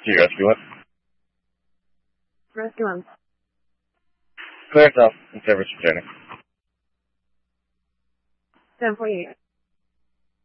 You rescue what? Rescue him. Clear yourself and service returning. 1048.